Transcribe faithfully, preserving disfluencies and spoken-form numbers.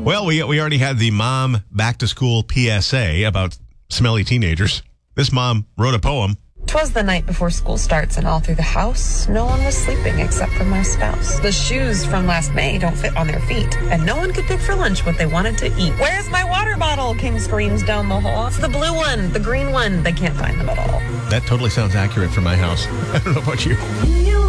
Well, we we already had the mom back to school P S A about smelly teenagers. This mom wrote a poem. 'Twas the night before school starts, and all through the house, no one was sleeping except for my spouse. The shoes from last May don't fit on their feet, and no one could pick for lunch what they wanted to eat. Where's my water bottle? King screams down the hall. It's the blue one, the green one. They can't find them at all. That totally sounds accurate for my house. I don't know about you.